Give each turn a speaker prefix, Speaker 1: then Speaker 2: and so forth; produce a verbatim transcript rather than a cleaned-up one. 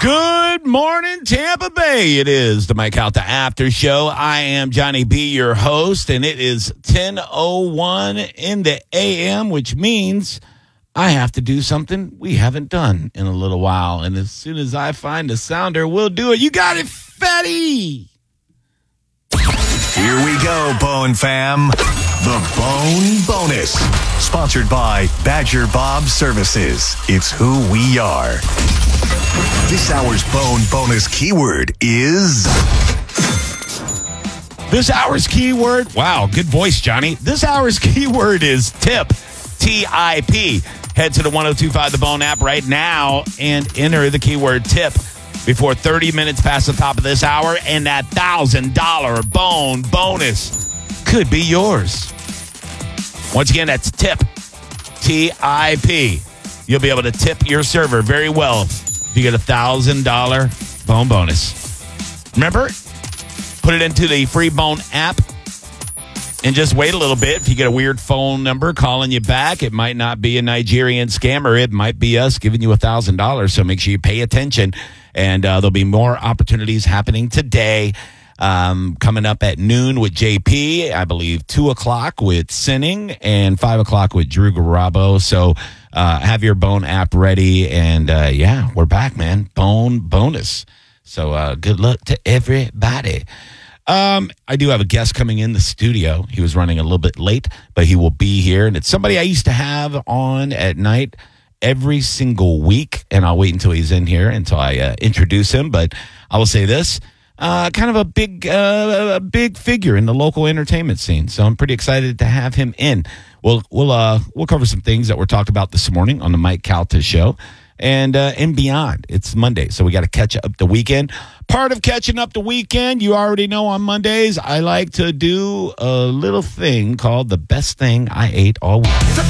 Speaker 1: Good morning, Tampa Bay. It is the Mike Calta After Show. I am Johnny B, your host, and it is ten oh one in the A M, which means I have to do something we haven't done in a little while. And as soon as I find a sounder, we'll do it. You got it, fatty.
Speaker 2: Here we go, Bone Fam. The Bone Bonus. Sponsored by Badger Bob Services. It's who we are. This hour's Bone Bonus keyword is...
Speaker 1: This hour's keyword, wow, good voice, Johnny. This hour's keyword is tip, T I P. Head to the one oh two five The Bone app right now and enter the keyword tip before thirty minutes past the top of this hour, and that one thousand dollars Bone Bonus could be yours. Once again, that's tip, T I P. You'll be able to tip your server very well if you get a one thousand dollars Bone Bonus. Remember, put it into the free Bone app and just wait a little bit. If you get a weird phone number calling you back, it might not be a Nigerian scammer. It might be us giving you one thousand dollars, so make sure you pay attention. And uh, there'll be more opportunities happening today. Um, coming up at noon with J P, I believe two o'clock with Sinning, and five o'clock with Drew Garabo. So uh, have your Bone app ready. And uh, yeah, we're back, man. Bone Bonus. So uh, good luck to everybody. Um, I do have a guest coming in the studio. He was running a little bit late, but he will be here. And it's somebody I used to have on at night every single week. And I'll wait until he's in here until I uh, introduce him. But I will say this. Uh, kind of a big, uh, a big figure in the local entertainment scene. So I'm pretty excited to have him in. We'll, we'll, uh, we'll cover some things that were talked about this morning on the Mike Calta Show and, uh, and beyond. It's Monday, so we got to catch up the weekend. Part of catching up the weekend, you already know on Mondays, I like to do a little thing called the best thing I ate all week.